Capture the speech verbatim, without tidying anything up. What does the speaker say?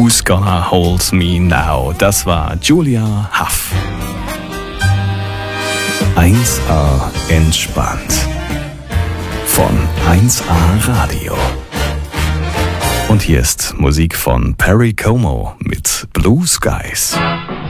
Who's Gonna Hold Me Now? Das war Julia Huff. eins A entspannt. Von eins A Radio. Und hier ist Musik von Perry Como mit Blue Skies.